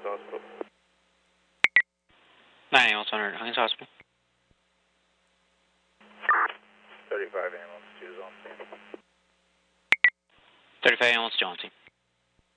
Hospital. 9 ambulance 100, Hines Hospital. 35 ambulance 2 is on. 35 ambulance 2 on scene.